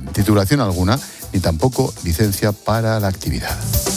titulación alguna, ni tampoco licencia para la actividad.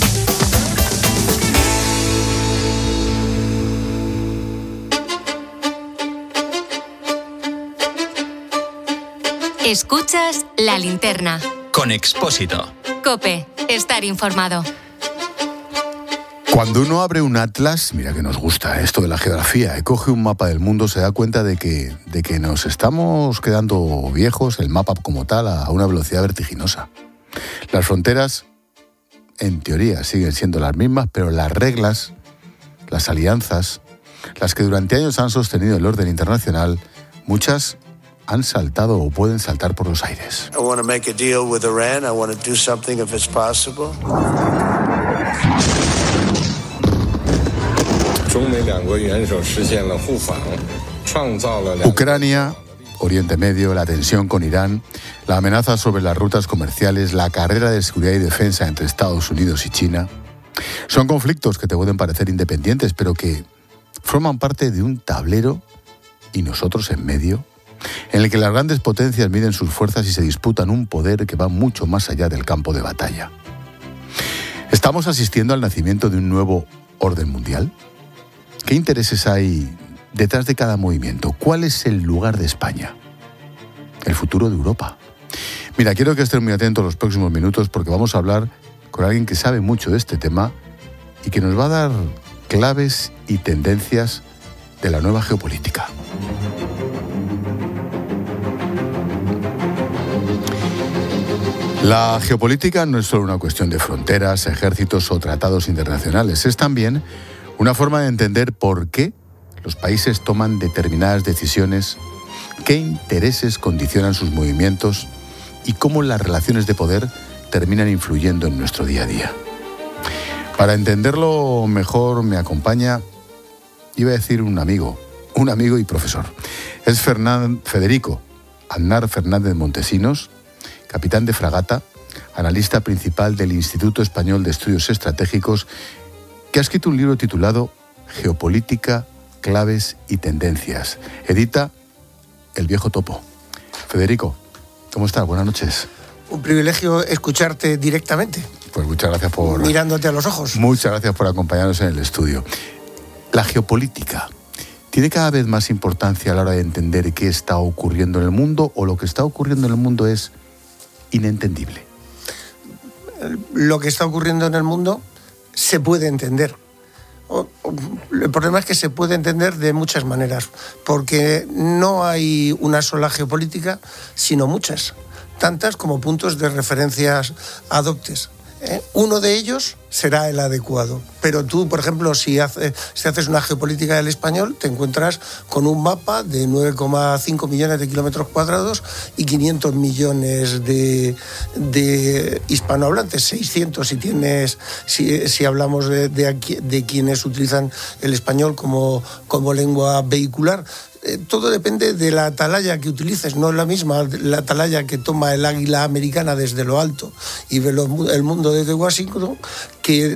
Escuchas La Linterna. Con Expósito. COPE. Estar informado. Cuando uno abre un atlas, mira que nos gusta esto de la geografía, coge un mapa del mundo, se da cuenta de que nos estamos quedando viejos, el mapa como tal, a una velocidad vertiginosa. Las fronteras, en teoría, siguen siendo las mismas, pero las reglas, las alianzas, las que durante años han sostenido el orden internacional, muchas han saltado o pueden saltar por los aires. I want to make a deal with Iran. I want to do something if it's possible. Ucrania, Oriente Medio, la tensión con Irán, la amenaza sobre las rutas comerciales, la carrera de seguridad y defensa entre Estados Unidos y China. Son conflictos que te pueden parecer independientes, pero que forman parte de un tablero y nosotros en medio, en el que las grandes potencias miden sus fuerzas y se disputan un poder que va mucho más allá del campo de batalla. ¿Estamos asistiendo al nacimiento de un nuevo orden mundial? ¿Qué intereses hay detrás de cada movimiento? ¿Cuál es el lugar de España? El futuro de Europa. Mira, quiero que estés muy atento los próximos minutos porque vamos a hablar con alguien que sabe mucho de este tema y que nos va a dar claves y tendencias de la nueva geopolítica. La geopolítica no es solo una cuestión de fronteras, ejércitos o tratados internacionales. Es también una forma de entender por qué los países toman determinadas decisiones, qué intereses condicionan sus movimientos y cómo las relaciones de poder terminan influyendo en nuestro día a día. Para entenderlo mejor me acompaña, iba a decir un amigo y profesor. Es Federico Aznar Fernández Montesinos, capitán de fragata, analista principal del Instituto Español de Estudios Estratégicos, que ha escrito un libro titulado Geopolítica, Claves y Tendencias. Edita El Viejo Topo. Federico, ¿cómo estás? Buenas noches. Un privilegio escucharte directamente. Pues muchas gracias por... Mirándote a los ojos. Muchas gracias por acompañarnos en el estudio. La geopolítica tiene cada vez más importancia a la hora de entender qué está ocurriendo en el mundo, o lo que está ocurriendo en el mundo es inentendible. Lo que está ocurriendo en el mundo se puede entender. El problema es que se puede entender de muchas maneras, porque no hay una sola geopolítica, sino muchas, tantas como puntos de referencias adoptes. Uno de ellos será el adecuado, pero tú, por ejemplo, si haces una geopolítica del español, te encuentras con un mapa de 9,5 millones de kilómetros cuadrados y 500 millones de hispanohablantes, 600 si hablamos de quienes utilizan el español como lengua vehicular. Todo depende de la atalaya que utilices. No es la misma la atalaya que toma el águila americana desde lo alto y ve el mundo desde Washington que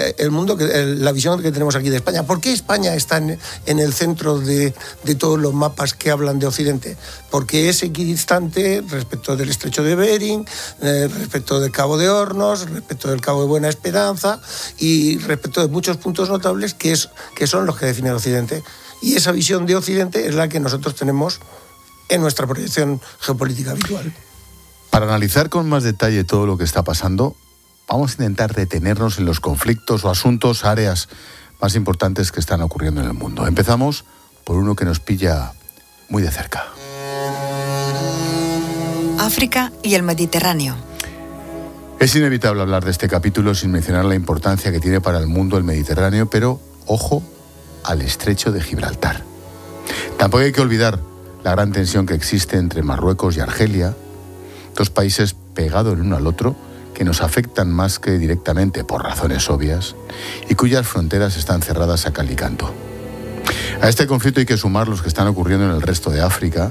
la visión que tenemos aquí de España. ¿Por qué España está en el centro de todos los mapas que hablan de Occidente? Porque es equidistante respecto del Estrecho de Bering, respecto del Cabo de Hornos, respecto del Cabo de Buena Esperanza y respecto de muchos puntos notables que son los que definen Occidente. Y esa visión de Occidente es la que nosotros tenemos en nuestra proyección geopolítica habitual. Para analizar con más detalle todo lo que está pasando, vamos a intentar detenernos en los conflictos o asuntos, áreas más importantes que están ocurriendo en el mundo. Empezamos por uno que nos pilla muy de cerca. África y el Mediterráneo. Es inevitable hablar de este capítulo sin mencionar la importancia que tiene para el mundo el Mediterráneo, pero ojo al Estrecho de Gibraltar. Tampoco hay que olvidar la gran tensión que existe entre Marruecos y Argelia, dos países pegados el uno al otro que nos afectan más que directamente por razones obvias y cuyas fronteras están cerradas a cal y canto. A este conflicto hay que sumar los que están ocurriendo en el resto de África,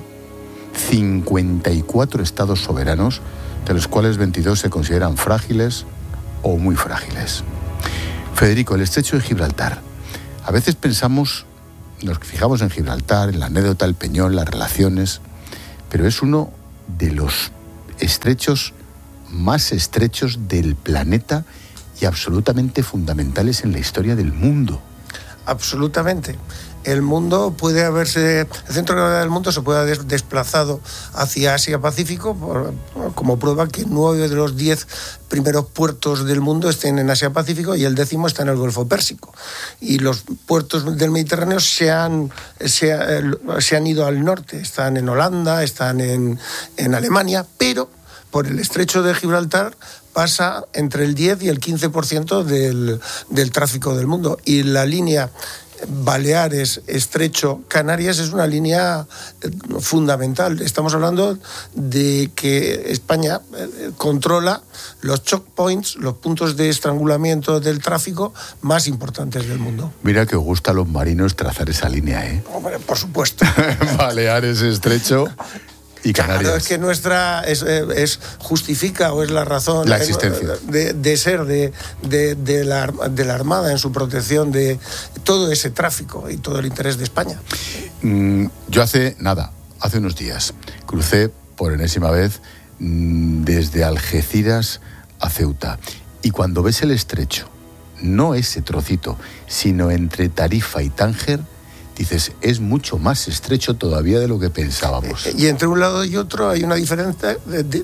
54 estados soberanos, de los cuales 22 se consideran frágiles o muy frágiles. Federico, el Estrecho de Gibraltar. A veces pensamos, nos fijamos en Gibraltar, en la anécdota, el Peñón, las relaciones, pero es uno de los estrechos más estrechos del planeta y absolutamente fundamentales en la historia del mundo. Absolutamente. El mundo puede haberse, el centro de gravedad del mundo se puede haber desplazado hacia Asia-Pacífico, como prueba que 9 de los 10 primeros puertos del mundo estén en Asia-Pacífico y el 10º está en el Golfo Pérsico. Y los puertos del Mediterráneo se han ido al norte, están en Holanda, están en Alemania, pero por el estrecho de Gibraltar pasa entre el 10 y el 15% del tráfico del mundo. Y la línea Baleares, Estrecho, Canarias es una línea fundamental. Estamos hablando de que España controla los choke points, los puntos de estrangulamiento del tráfico más importantes del mundo. Mira que os gusta a los marinos trazar esa línea, ¿eh? Hombre, por supuesto. Baleares, Estrecho y Canarias. Claro, es que nuestra justifica o es la razón la existencia de ser de la Armada en su protección de todo ese tráfico y todo el interés de España. Yo hace unos días crucé por enésima vez desde Algeciras a Ceuta, y cuando ves el estrecho, no ese trocito, sino entre Tarifa y Tánger, dices, es mucho más estrecho todavía de lo que pensábamos. Y entre un lado y otro hay una diferencia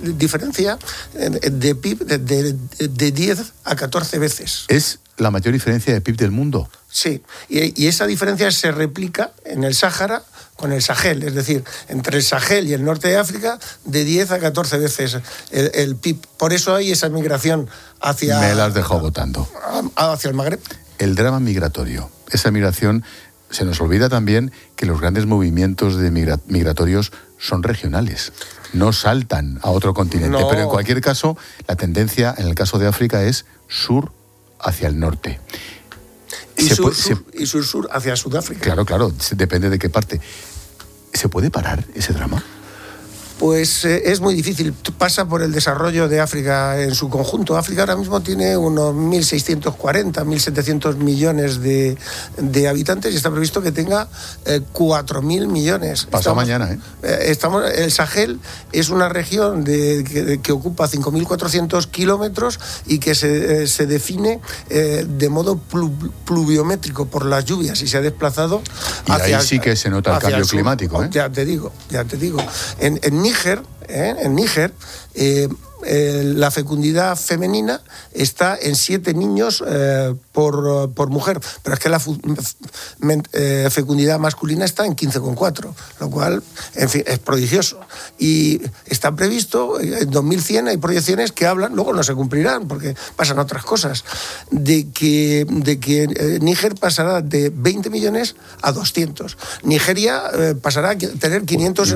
de PIB de 10 a 14 veces. ¿Es la mayor diferencia de PIB del mundo? Sí, y esa diferencia se replica en el Sáhara con el Sahel, es decir, entre el Sahel y el norte de África, de 10 a 14 veces el PIB. Por eso hay esa migración hacia... Me la has dejado votando. Hacia el Magreb. El drama migratorio, esa migración. Se nos olvida también que los grandes movimientos migratorios son regionales, no saltan a otro continente. No. Pero en cualquier caso, la tendencia en el caso de África es sur hacia el norte. Y sur hacia Sudáfrica. Claro, depende de qué parte. ¿Se puede parar ese drama? Pues es muy difícil. Pasa por el desarrollo de África en su conjunto. África ahora mismo tiene unos 1.640, 1.700 millones de habitantes y está previsto que tenga 4.000 millones. Pasado mañana, ¿eh? El Sahel es una región que ocupa 5.400 kilómetros y que se define de modo pluviométrico por las lluvias y se ha desplazado hacia... Y ahí sí que se nota el cambio climático, ¿eh? Ya te digo. En Níger, la fecundidad femenina está en 7 niños por mujer, pero es que la fecundidad masculina está en 15,4, lo cual, en fin, es prodigioso. Y está previsto, en 2100 hay proyecciones que hablan, luego no se cumplirán porque pasan otras cosas, de que Níger pasará de 20 millones a 200. Nigeria pasará a tener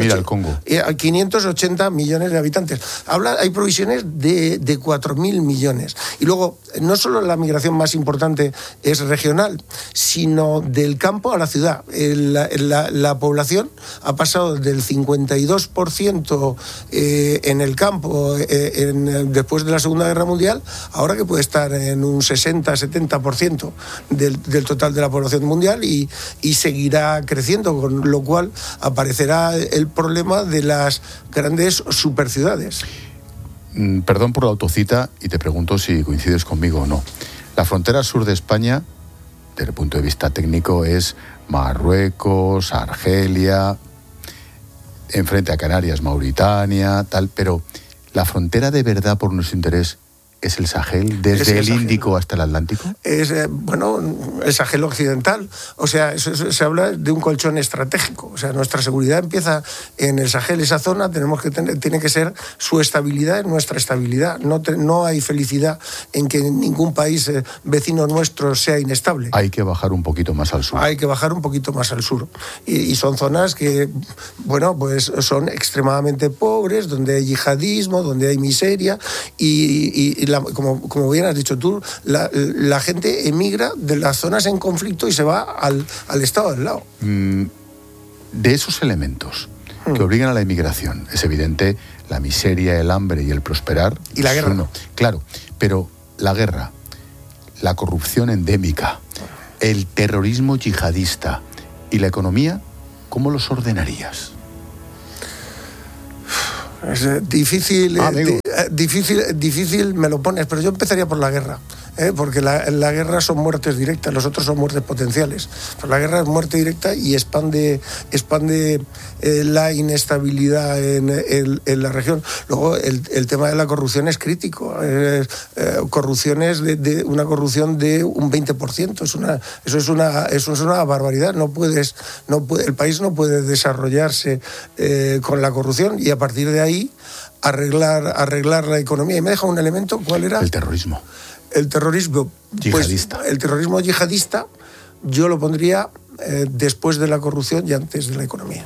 580 millones de habitantes. Hay provisiones de 4.000 millones. Y luego, no solo la migración más importante es regional, sino del campo a la ciudad. La población ha pasado del 52% en el campo después de la Segunda Guerra Mundial, ahora que puede estar en un 60-70% del total de la población mundial y seguirá creciendo, con lo cual aparecerá el problema de las grandes superciudades. Perdón por la autocita y te pregunto si coincides conmigo o no. La frontera sur de España, desde el punto de vista técnico, es Marruecos, Argelia, enfrente a Canarias, Mauritania, tal, pero la frontera de verdad por nuestro interés ¿es el Sahel, desde el Índico hasta el Atlántico? Es, el Sahel occidental. O sea, se habla de un colchón estratégico. O sea, nuestra seguridad empieza en el Sahel, esa zona. Tiene que ser su estabilidad, nuestra estabilidad. No hay felicidad en que ningún país vecino nuestro sea inestable. Hay que bajar un poquito más al sur. Hay que bajar un poquito más al sur. Y son zonas que, pues son extremadamente pobres, donde hay yihadismo, donde hay miseria y como bien has dicho tú, la gente emigra de las zonas en conflicto y se va al estado del lado. De esos elementos que obligan a la emigración, es evidente la miseria, el hambre y el prosperar. Y la guerra. Claro, pero la guerra, la corrupción endémica, el terrorismo yihadista y la economía, ¿cómo los ordenarías? Es difícil, difícil me lo pones, pero yo empezaría por la guerra, porque la guerra son muertes directas, los otros son muertes potenciales. Pues la guerra es muerte directa y expande la inestabilidad en la región. Luego el tema de la corrupción es crítico. Corrupciones de una corrupción de un 20%. Eso es una barbaridad. El país no puede desarrollarse con la corrupción y a partir de ahí arreglar la economía. Y me deja un elemento, ¿cuál era? El terrorismo. El terrorismo yihadista. Pues, el terrorismo yihadista yo lo pondría después de la corrupción y antes de la economía.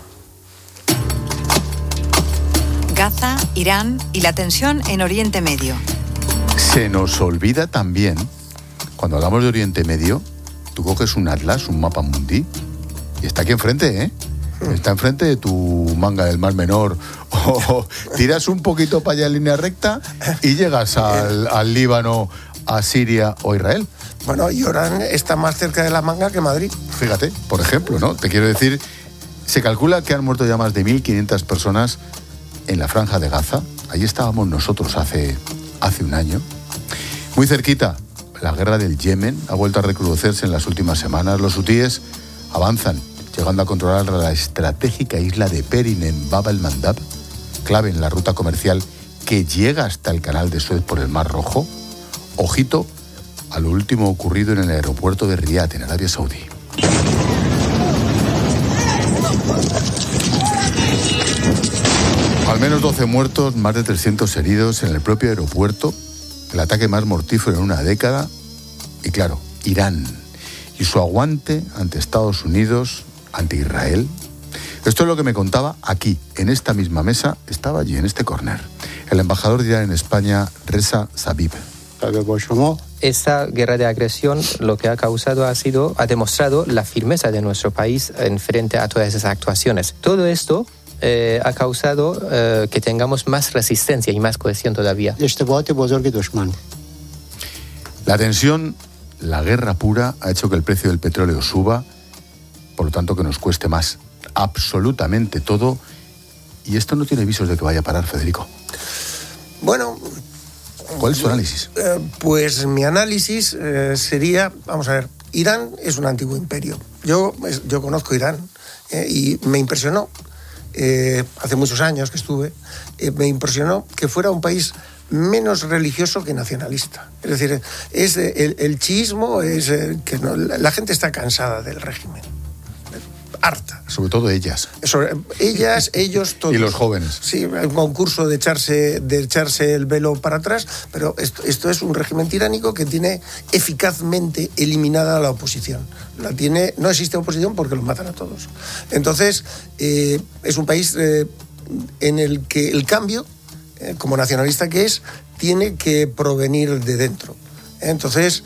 Gaza, Irán y la tensión en Oriente Medio. Se nos olvida también, cuando hablamos de Oriente Medio, tú coges un atlas, un mapa mundi, y está aquí enfrente, ¿eh? Está enfrente de tu manga del Mar Menor. O tiras un poquito para allá en línea recta y llegas al Líbano, a Siria o Israel. Bueno, y Orán está más cerca de la manga que Madrid. Fíjate, por ejemplo, ¿no? Te quiero decir, se calcula que han muerto ya más de 1.500 personas en la Franja de Gaza. Allí estábamos nosotros hace un año. Muy cerquita, la guerra del Yemen ha vuelto a recrudecerse en las últimas semanas. Los hutíes avanzan, llegando a controlar la estratégica isla de Perin en Bab el-Mandab, clave en la ruta comercial que llega hasta el canal de Suez por el Mar Rojo. Ojito a lo último ocurrido en el aeropuerto de Riad, en Arabia Saudí. Al menos 12 muertos, más de 300 heridos en el propio aeropuerto, el ataque más mortífero en una década. Y claro, Irán y su aguante ante Estados Unidos, ante Israel. Esto es lo que me contaba aquí, en esta misma mesa, estaba allí, en este córner, el embajador de Irán en España, Reza Zabib. Esta guerra de agresión lo que ha causado ha demostrado la firmeza de nuestro país en frente a todas esas actuaciones. Todo esto ha causado que tengamos más resistencia y más cohesión todavía. La tensión, la guerra pura, ha hecho que el precio del petróleo suba, por lo tanto que nos cueste más absolutamente todo. Y esto no tiene visos de que vaya a parar, Federico. Bueno, ¿cuál es tu análisis? Pues mi análisis sería, vamos a ver, Irán es un antiguo imperio. Yo conozco Irán y me impresionó, hace muchos años que estuve, me impresionó que fuera un país menos religioso que nacionalista. Es decir, es el chiismo, que no, la gente está cansada del régimen. Harta. Sobre todo ellas. Ellos, todos. Y los jóvenes. Sí, hay un concurso de echarse el velo para atrás, pero esto es un régimen tiránico que tiene eficazmente eliminada la oposición. No existe oposición porque los matan a todos. Entonces, es un país en el que el cambio, como nacionalista que es, tiene que provenir de dentro. Entonces,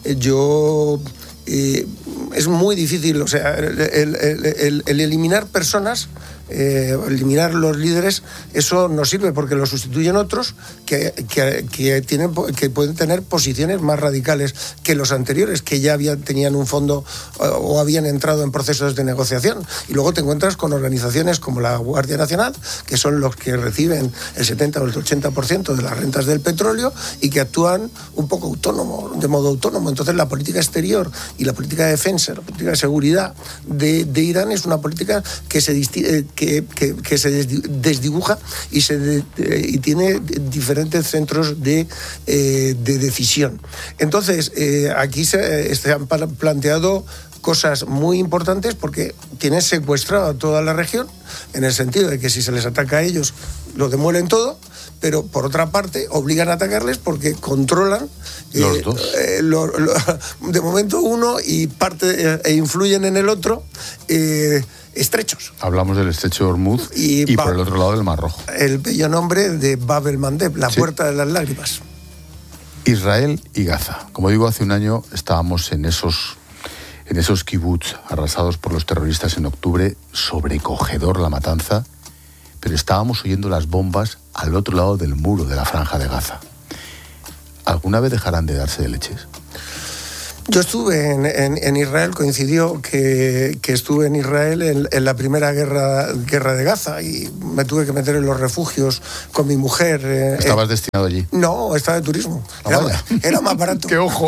es muy difícil, o sea, el eliminar personas, eliminar los líderes, eso no sirve porque lo sustituyen otros que pueden tener posiciones más radicales que los anteriores, que ya tenían un fondo o habían entrado en procesos de negociación. Y luego te encuentras con organizaciones como la Guardia Nacional, que son los que reciben el 70 o el 80% de las rentas del petróleo y que actúan un poco de modo autónomo. Entonces la política exterior y la política de defensa, la política de seguridad de Irán es una política que se desdibuja y tiene diferentes centros de decisión. Entonces, aquí se han planteado cosas muy importantes porque tienen secuestrado a toda la región, en el sentido de que si se les ataca a ellos, lo demuelen todo, pero por otra parte obligan a atacarles porque controlan los dos. De momento uno y influyen en el otro. Estrechos. Hablamos del estrecho de Hormuz y por el otro lado del Mar Rojo. El bello nombre de Bab el-Mandeb, la puerta de las lágrimas. Israel y Gaza. Como digo, hace un año estábamos en esos kibbutz arrasados por los terroristas en octubre, sobrecogedor la matanza, pero estábamos oyendo las bombas al otro lado del muro de la Franja de Gaza. ¿Alguna vez dejarán de darse de leches? Yo estuve en Israel, coincidió que estuve en Israel en la primera guerra de Gaza y me tuve que meter en los refugios con mi mujer. ¿Estabas destinado allí? No, estaba de turismo. Era más barato. ¡Qué ojo!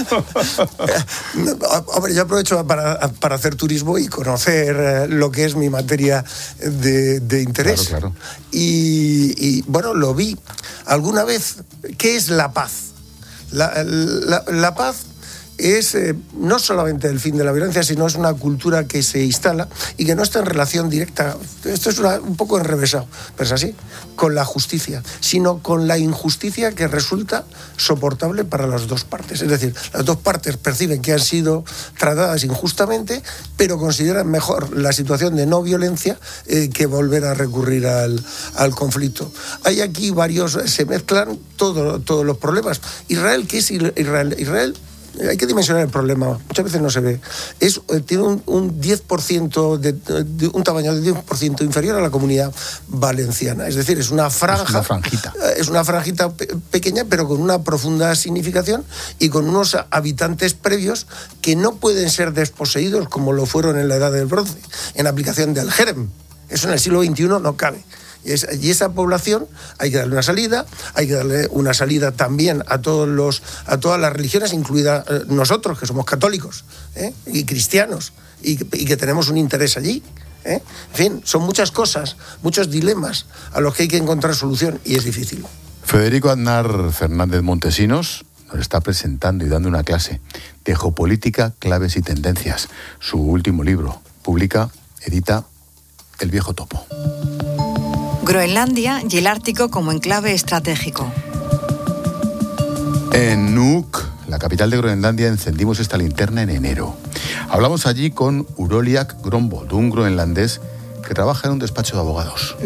Hombre, yo aprovecho para hacer turismo y conocer lo que es mi materia de interés. Claro. Y bueno, lo vi alguna vez. ¿Qué es la paz? La paz es no solamente el fin de la violencia, sino es una cultura que se instala y que no está en relación directa, esto es un poco enrevesado, pero es así, con la justicia, sino con la injusticia que resulta soportable para las dos partes. Es decir, las dos partes perciben que han sido tratadas injustamente, pero consideran mejor la situación de no violencia que volver a recurrir al conflicto. Hay aquí se mezclan todos los problemas. Israel, ¿qué es Israel? Israel, hay que dimensionar el problema, muchas veces no se ve. Tiene un 10%, de un tamaño de 10% inferior a la Comunidad Valenciana. Es decir, es una franjita. Es una franjita pequeña, pero con una profunda significación y con unos habitantes previos que no pueden ser desposeídos como lo fueron en la Edad del Bronce, en aplicación del Jerem. Eso en el siglo XXI no cabe. Y esa población hay que darle una salida también a todas las religiones, incluida nosotros, que somos católicos y cristianos, y que tenemos un interés allí. En fin, son muchas cosas, muchos dilemas a los que hay que encontrar solución, y es difícil. Federico Aznar Fernández Montesinos nos está presentando y dando una clase de geopolítica, claves y tendencias. Su último libro, edita El Viejo Topo. Groenlandia y el Ártico como enclave estratégico. En Nuuk, la capital de Groenlandia, encendimos esta linterna en enero. Hablamos allí con Uroliak Grombold, un groenlandés que trabaja en un despacho de abogados.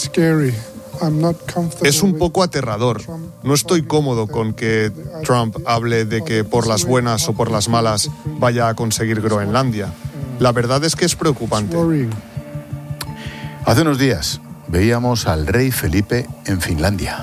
Es un poco aterrador. No estoy cómodo con que Trump hable de que por las buenas o por las malas vaya a conseguir Groenlandia. La verdad es que es preocupante. Hace unos días veíamos al rey Felipe en Finlandia.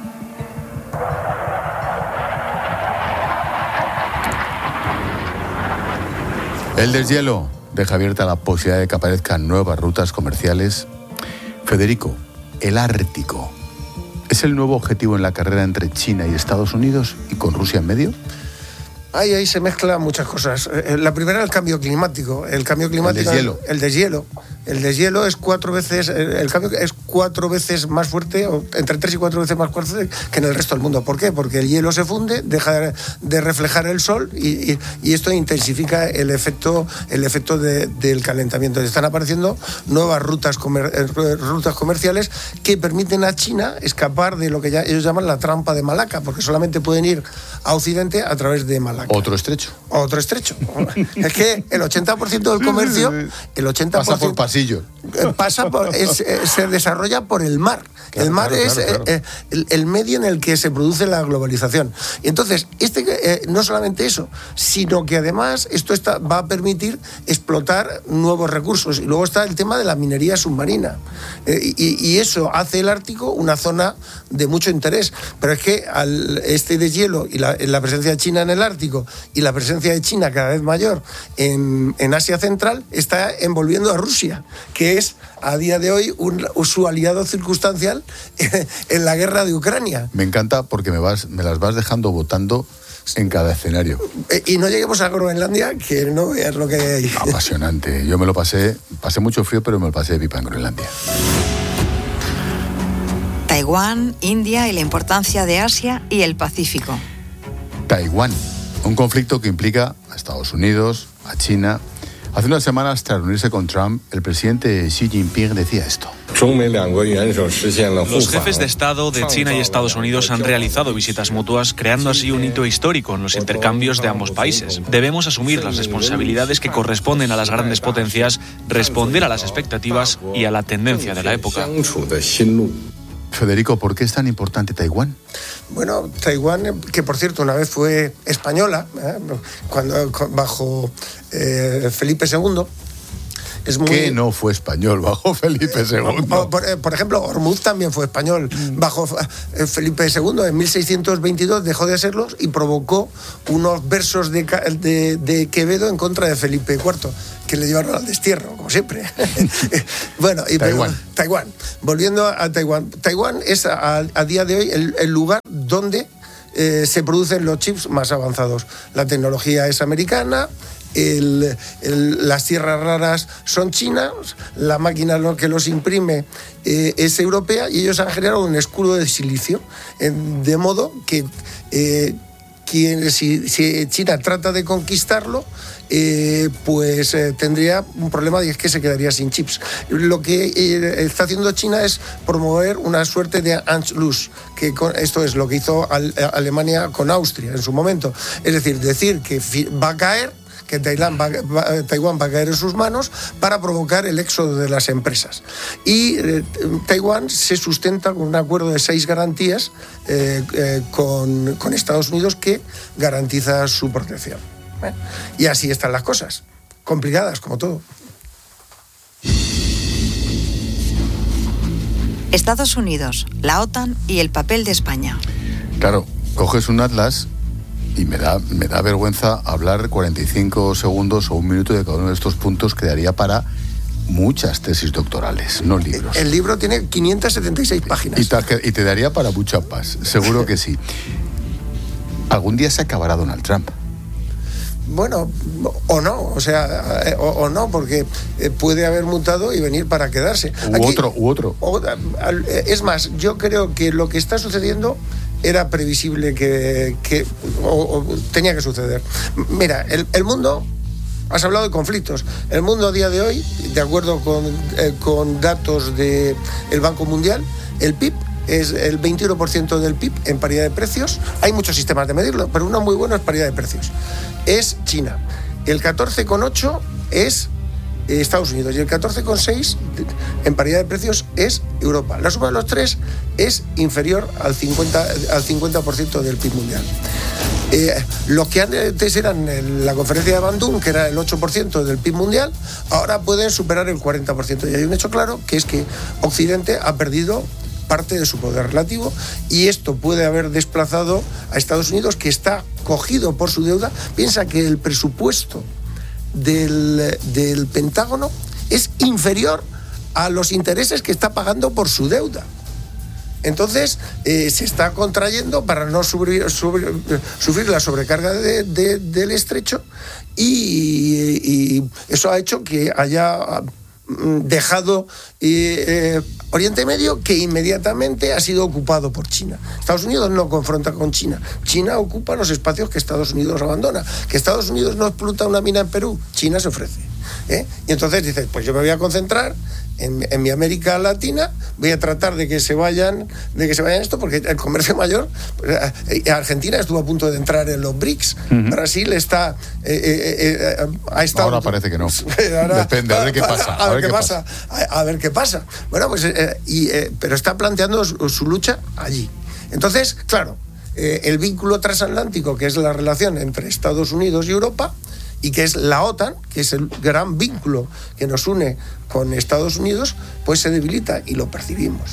El deshielo deja abierta la posibilidad de que aparezcan nuevas rutas comerciales. Federico, el Ártico, ¿es el nuevo objetivo en la carrera entre China y Estados Unidos y con Rusia en medio? Ahí se mezclan muchas cosas. La primera, el cambio climático. El deshielo. El deshielo es 4 veces, el cambio es 4 veces más fuerte, o entre 3 y 4 veces más fuerte que en el resto del mundo. ¿Por qué? Porque el hielo se funde, deja de reflejar el sol y esto intensifica el efecto del calentamiento. Están apareciendo nuevas rutas comerciales que permiten a China escapar de lo que ellos llaman la trampa de Malaca, porque solamente pueden ir a Occidente a través de Malaca. Otro estrecho. Es que el 80% del comercio, pasa por pasillos. Se desarrolla por el mar. El mar es el medio en el que se produce la globalización. Y entonces, no solamente eso, sino que además esto va a permitir explotar nuevos recursos. Y luego está el tema de la minería submarina. Y eso hace el Ártico una zona de mucho interés. Pero es que este deshielo y la presencia de China en el Ártico y la presencia de China cada vez mayor en Asia Central está envolviendo a Rusia, que es a día de hoy su aliado circunstancial en la guerra de Ucrania. Me encanta porque me las vas dejando votando en cada escenario. Y no lleguemos a Groenlandia, que no veas lo que hay ahí. Apasionante. Yo pasé mucho frío, pero me lo pasé de pipa en Groenlandia. Taiwán, India y la importancia de Asia y el Pacífico. Taiwán, un conflicto que implica a Estados Unidos, a China. Hace unas semanas, tras reunirse con Trump, el presidente Xi Jinping decía esto. Los jefes de Estado de China y Estados Unidos han realizado visitas mutuas, creando así un hito histórico en los intercambios de ambos países. Debemos asumir las responsabilidades que corresponden a las grandes potencias, responder a las expectativas y a la tendencia de la época. Federico, ¿por qué es tan importante Taiwán? Bueno, Taiwán, que por cierto una vez fue española, bajo Felipe II, ¿Qué no fue español bajo Felipe II? Por ejemplo, Ormuz también fue español bajo Felipe II. En 1622 dejó de serlo y provocó unos versos de Quevedo en contra de Felipe IV, que le llevaron al destierro, como siempre. Bueno, y Taiwán. Volviendo a Taiwán. Taiwán es a día de hoy el lugar donde se producen los chips más avanzados. La tecnología es americana, las tierras raras son chinas, la máquina que los imprime es europea, y ellos han generado un escudo de silicio, de modo que si China trata de conquistarlo, tendría un problema, y es que se quedaría sin chips. Lo que está haciendo China es promover una suerte de Anschluss, esto es lo que hizo Alemania con Austria en su momento, es decir que va a caer, que Taiwán va a caer en sus manos para provocar el éxodo de las empresas. Y Taiwán se sustenta con un acuerdo de 6 garantías con Estados Unidos que garantiza su protección. Y así están las cosas, complicadas como todo. Estados Unidos, la OTAN y el papel de España. Claro, coges un atlas y me da vergüenza hablar 45 segundos o un minuto de cada uno de estos puntos, que daría para muchas tesis doctorales, no libros. El libro tiene 576 páginas. Y te daría para mucha paz, seguro que sí. ¿Algún día se acabará Donald Trump? Bueno, o no, porque puede haber mutado y venir para quedarse. U otro. Es más, yo creo que lo que está sucediendo era previsible que tenía que suceder. Mira, el mundo, has hablado de conflictos. El mundo a día de hoy, de acuerdo con datos del Banco Mundial, el PIB es el 21% del PIB en paridad de precios. Hay muchos sistemas de medirlo, pero uno muy bueno es paridad de precios. Es China. El 14,8 es Estados Unidos, y el 14,6 en paridad de precios es Europa. La suma de los tres es inferior al 50% del PIB mundial. Los que antes eran en la conferencia de Bandung, que era el 8% del PIB mundial, ahora pueden superar el 40%. Y hay un hecho claro, que es que Occidente ha perdido parte de su poder relativo, y esto puede haber desplazado a Estados Unidos, que está cogido por su deuda. Piensa que el presupuesto del Pentágono es inferior a los intereses que está pagando por su deuda. Entonces se está contrayendo para no sufrir la sobrecarga del estrecho, y eso ha hecho que haya dejado Oriente Medio, que inmediatamente ha sido ocupado por China. Estados Unidos no confronta con China. China ocupa los espacios que Estados Unidos abandona. Que Estados Unidos no explota una mina en Perú, China se ofrece. Y entonces dices, pues yo me voy a concentrar en mi América Latina, voy a tratar de que se vayan esto, porque el comercio mayor, Argentina estuvo a punto de entrar en los BRICS, Brasil está ha estado. Ahora parece que no. Depende, a ver qué pasa. A ver qué pasa. Bueno, pues pero está planteando su lucha allí. Entonces, claro, el vínculo transatlántico, que es la relación entre Estados Unidos y Europa, y que es la OTAN, que es el gran vínculo que nos une con Estados Unidos, pues se debilita, y lo percibimos.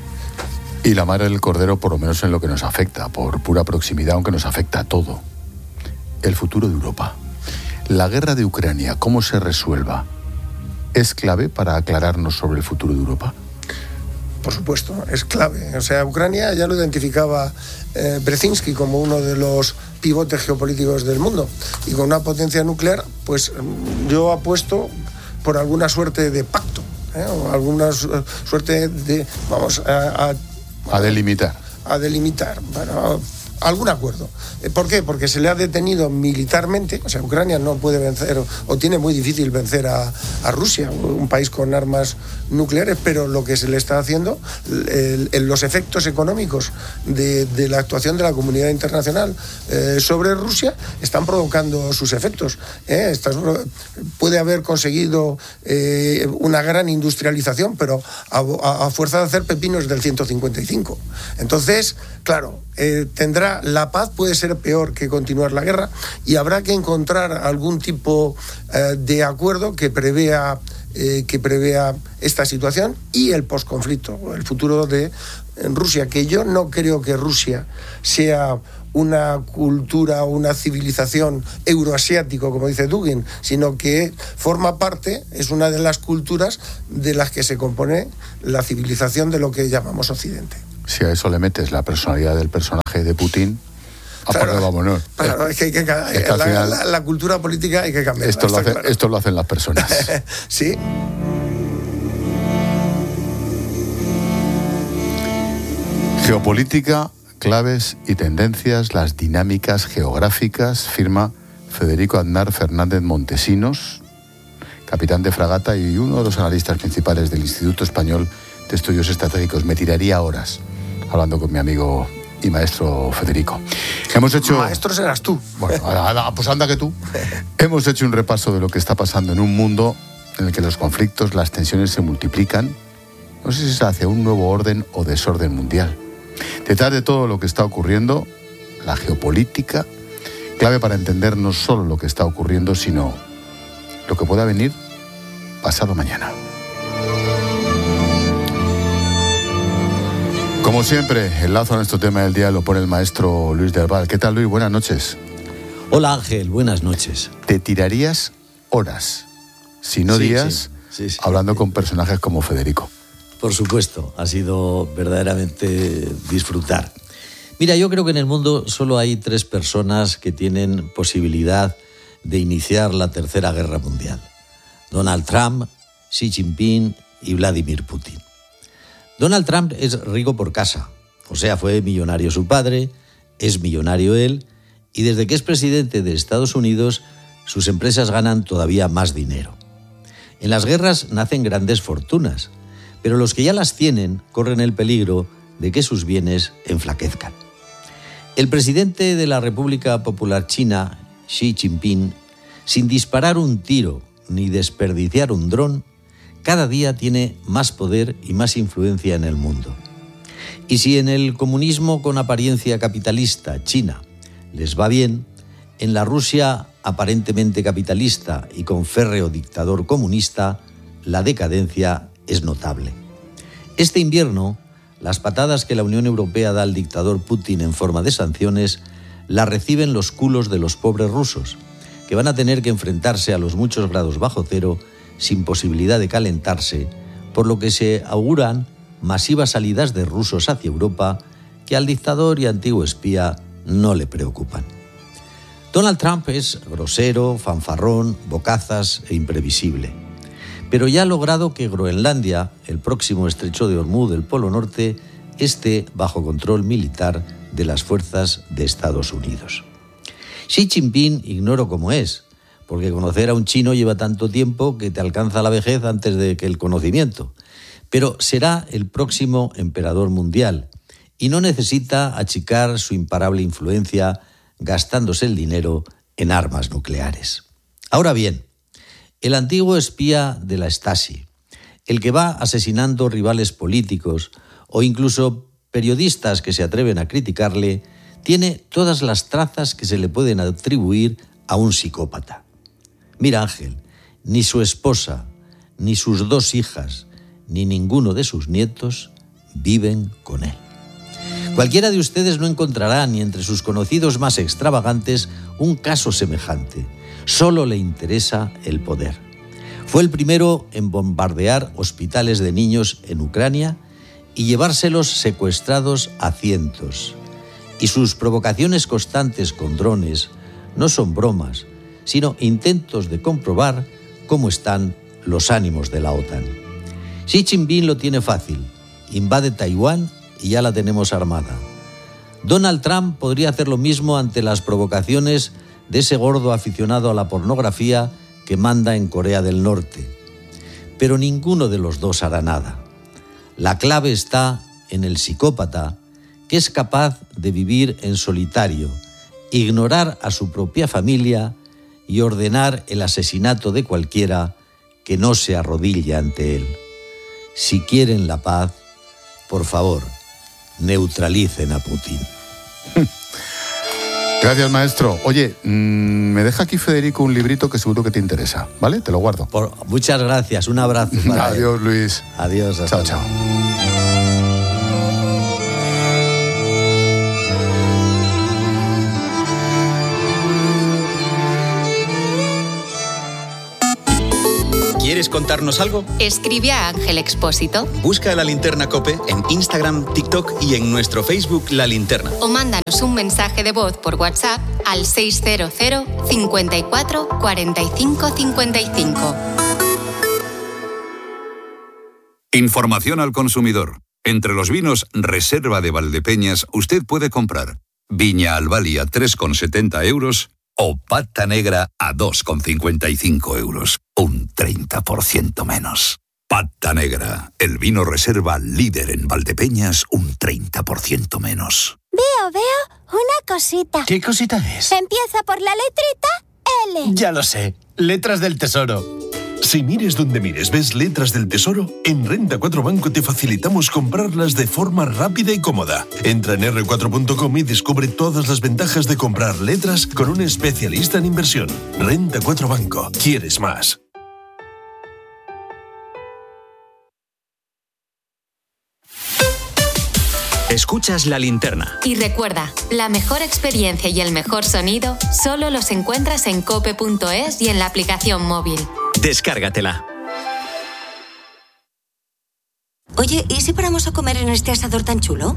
Y la madre del cordero, por lo menos en lo que nos afecta, por pura proximidad, aunque nos afecta a todo. El futuro de Europa. La guerra de Ucrania, ¿cómo se resuelva? ¿Es clave para aclararnos sobre el futuro de Europa? Por supuesto, es clave. O sea, Ucrania ya lo identificaba Brzezinski como uno de los pivotes geopolíticos del mundo. Y con una potencia nuclear, pues yo apuesto por alguna suerte de pacto, o alguna suerte de, a delimitar. Bueno, algún acuerdo. ¿Por qué? Porque se le ha detenido militarmente. O sea, Ucrania no puede vencer, o tiene muy difícil vencer a Rusia, un país con armas nucleares, pero lo que se le está haciendo, los efectos económicos de la actuación de la comunidad internacional sobre Rusia están provocando sus efectos. Puede haber conseguido una gran industrialización, pero a fuerza de hacer pepinos del 155. Entonces, claro, tendrá la paz, puede ser peor que continuar la guerra, y habrá que encontrar algún tipo de acuerdo que prevea que prevea esta situación y el posconflicto, el futuro de Rusia, que yo no creo que Rusia sea una cultura o una civilización euroasiático, como dice Dugin, sino que forma parte, es una de las culturas de las que se compone la civilización de lo que llamamos Occidente. Si a eso le metes la personalidad del personaje de Putin, claro, vámonos. Claro, es que hay que la cultura política hay que cambiar. Esto lo hacen las personas. Sí. Geopolítica, claves y tendencias, las dinámicas geográficas, firma Federico Aznar Fernández Montesinos, capitán de fragata y uno de los analistas principales del Instituto Español de Estudios Estratégicos. Me tiraría horas hablando con mi amigo y maestro Federico. Hemos hecho... Maestro serás tú. Bueno, pues anda que tú. Hemos hecho un repaso de lo que está pasando en un mundo en el que los conflictos, las tensiones se multiplican. No sé si es hacia un nuevo orden o desorden mundial. Detrás de todo lo que está ocurriendo, la geopolítica, clave para entender no solo lo que está ocurriendo, sino lo que pueda venir pasado mañana. Como siempre, el lazo a nuestro tema del día lo pone el maestro Luis del Val. ¿Qué tal, Luis? Buenas noches. Hola, Ángel. Buenas noches. Te tirarías horas, si no días, sí, hablando con personajes como Federico. Por supuesto, ha sido verdaderamente disfrutar. Mira, yo creo que en el mundo solo hay 3 personas que tienen posibilidad de iniciar la Tercera Guerra Mundial: Donald Trump, Xi Jinping y Vladimir Putin. Donald Trump es rico por casa, o sea, fue millonario su padre, es millonario él, y desde que es presidente de Estados Unidos, sus empresas ganan todavía más dinero. En las guerras nacen grandes fortunas, pero los que ya las tienen corren el peligro de que sus bienes enflaquezcan. El presidente de la República Popular China, Xi Jinping, sin disparar un tiro ni desperdiciar un dron, cada día tiene más poder y más influencia en el mundo. Y si en el comunismo con apariencia capitalista, China, les va bien, en la Rusia aparentemente capitalista y con férreo dictador comunista, la decadencia es notable. Este invierno, las patadas que la Unión Europea da al dictador Putin en forma de sanciones las reciben los culos de los pobres rusos, que van a tener que enfrentarse a los muchos grados bajo cero sin posibilidad de calentarse, por lo que se auguran masivas salidas de rusos hacia Europa que al dictador y antiguo espía no le preocupan. Donald Trump es grosero, fanfarrón, bocazas e imprevisible, pero ya ha logrado que Groenlandia, el próximo estrecho de Hormuz del Polo Norte, esté bajo control militar de las fuerzas de Estados Unidos. Xi Jinping ignoro cómo es, porque conocer a un chino lleva tanto tiempo que te alcanza la vejez antes de que el conocimiento, pero será el próximo emperador mundial y no necesita achicar su imparable influencia gastándose el dinero en armas nucleares. Ahora bien, el antiguo espía de la Stasi, el que va asesinando rivales políticos o incluso periodistas que se atreven a criticarle, tiene todas las trazas que se le pueden atribuir a un psicópata. Mira, Ángel, ni su esposa, ni sus 2 hijas, ni ninguno de sus nietos viven con él. Cualquiera de ustedes no encontrará ni entre sus conocidos más extravagantes un caso semejante. Solo le interesa el poder. Fue el primero en bombardear hospitales de niños en Ucrania y llevárselos secuestrados a cientos. Y sus provocaciones constantes con drones no son bromas, sino intentos de comprobar cómo están los ánimos de la OTAN. Xi Jinping lo tiene fácil, invade Taiwán y ya la tenemos armada. Donald Trump podría hacer lo mismo ante las provocaciones de ese gordo aficionado a la pornografía que manda en Corea del Norte. Pero ninguno de los dos hará nada. La clave está en el psicópata, que es capaz de vivir en solitario, ignorar a su propia familia y ordenar el asesinato de cualquiera que no se arrodille ante él. Si quieren la paz, por favor, neutralicen a Putin. Gracias, maestro. Oye, me deja aquí Federico un librito que seguro que te interesa, ¿vale? Te lo guardo. Muchas gracias, un abrazo. Adiós, Luis. Adiós. Chao, chao. ¿Quieres contarnos algo? Escribe a Ángel Expósito. Busca La Linterna COPE en Instagram, TikTok y en nuestro Facebook La Linterna. O mándanos un mensaje de voz por WhatsApp al 600 54 45 55. Información al consumidor. Entre los vinos Reserva de Valdepeñas usted puede comprar Viña Albali a 3,70 euros o Pata Negra a 2,55 euros. Un 30% menos. Pata Negra, el vino reserva líder en Valdepeñas, un 30% menos. Veo una cosita. ¿Qué cosita es? Empieza por la letrita L. Ya lo sé, letras del tesoro. Si mires donde mires, ves letras del tesoro, en Renta 4 Banco te facilitamos comprarlas de forma rápida y cómoda. Entra en r4.com y descubre todas las ventajas de comprar letras con un especialista en inversión. Renta 4 Banco. ¿Quieres más? Escuchas La Linterna. Y recuerda, la mejor experiencia y el mejor sonido solo los encuentras en cope.es y en la aplicación móvil. Descárgatela. Oye, ¿y si paramos a comer en este asador tan chulo?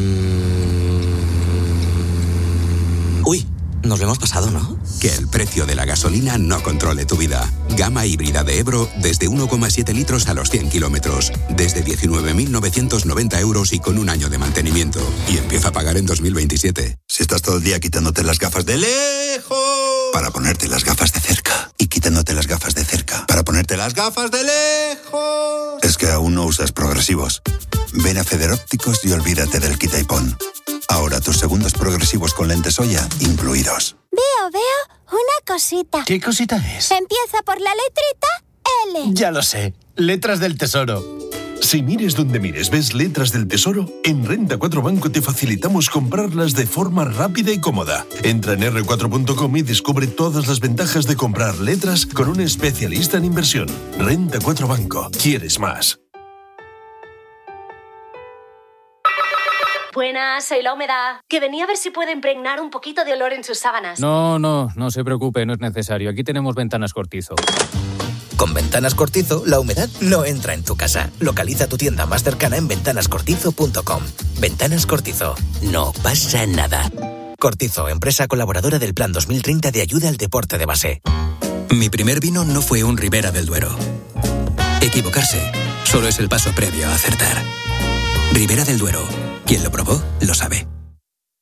Uy, nos lo hemos pasado, ¿no? Que el precio de la gasolina no controle tu vida. Gama híbrida de Ebro desde 1,7 litros a los 100 kilómetros. Desde 19.990 euros y con un año de mantenimiento. Y empieza a pagar en 2027. Si estás todo el día quitándote las gafas de lejos para ponerte las gafas de cerca. Y quitándote las gafas de cerca para ponerte las gafas de lejos. Es que aún no usas progresivos. Ven a Federópticos y olvídate del quita y pon. Ahora tus segundos progresivos con lentes Oya incluidos. Veo una cosita. ¿Qué cosita es? Empieza por la letrita L. Ya lo sé, letras del tesoro. Si mires donde mires, ves letras del tesoro, en Renta 4 Banco te facilitamos comprarlas de forma rápida y cómoda. Entra en r4.com y descubre todas las ventajas de comprar letras con un especialista en inversión. Renta 4 Banco. ¿Quieres más? Buenas, soy La Humedad. Que venía a ver si puedo impregnar un poquito de olor en sus sábanas. No se preocupe, no es necesario. Aquí tenemos Ventanas Cortizo. Con Ventanas Cortizo, la humedad no entra en tu casa. Localiza tu tienda más cercana en ventanascortizo.com. Ventanas Cortizo. No pasa nada. Cortizo, empresa colaboradora del Plan 2030 de ayuda al deporte de base. Mi primer vino no fue un Ribera del Duero. Equivocarse solo es el paso previo a acertar. Ribera del Duero. Quien lo probó, lo sabe.